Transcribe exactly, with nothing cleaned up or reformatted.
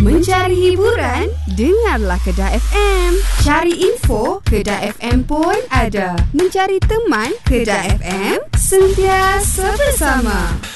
Mencari hiburan? Dengarlah Kedah F M. Cari info? Kedah F M pun ada. Mencari teman? Kedah F M sentiasa bersama.